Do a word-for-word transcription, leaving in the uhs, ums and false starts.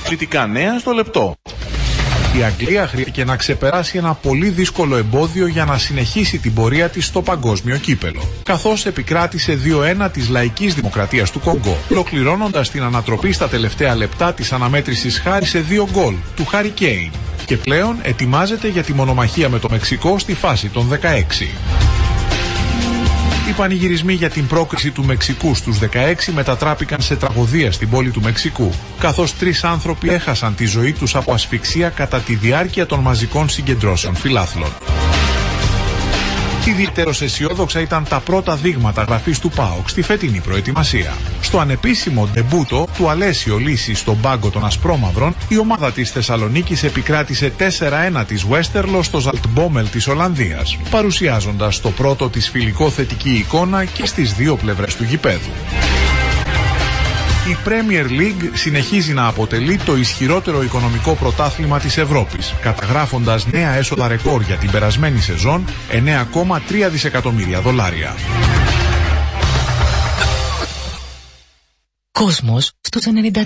Πολιτικά νέα στο λεπτό. Η Αγγλία χρειάστηκε να ξεπεράσει ένα πολύ δύσκολο εμπόδιο για να συνεχίσει την πορεία της στο παγκόσμιο κύπελο, καθώς επικράτησε δύο ένα της λαϊκής δημοκρατίας του Κονγκό, ολοκληρώνοντας την ανατροπή στα τελευταία λεπτά της αναμέτρησης χάρη σε δύο γκολ του Χάρι Κέιν, και πλέον ετοιμάζεται για τη μονομαχία με το Μεξικό στη φάση των δεκαέξι. Οι πανηγυρισμοί για την πρόκριση του Μεξικού στους δεκαέξι μετατράπηκαν σε τραγωδία στην πόλη του Μεξικού, καθώς τρεις άνθρωποι έχασαν τη ζωή τους από ασφυξία κατά τη διάρκεια των μαζικών συγκεντρώσεων φιλάθλων. Ιδιαιτέρως αισιόδοξα ήταν τα πρώτα δείγματα γραφής του ΠΑΟΚ στη φετινή προετοιμασία. Στο ανεπίσημο ντεμπούτο του Αλέσιο Λύση στον πάγκο των Ασπρόμαυρων, η ομάδα της Θεσσαλονίκης επικράτησε τέσσερα ένα της Westerlo στο Ζαλτμπόμελ της Ολλανδίας, παρουσιάζοντας στο πρώτο της φιλικό θετική εικόνα και στις δύο πλευρές του γηπέδου. Η Premier League συνεχίζει να αποτελεί το ισχυρότερο οικονομικό πρωτάθλημα της Ευρώπης, καταγράφοντας νέα έσοδα ρεκόρ για την περασμένη σεζόν, εννέα κόμμα τρία δισεκατομμύρια δολάρια. Κόσμος στους ενενήντα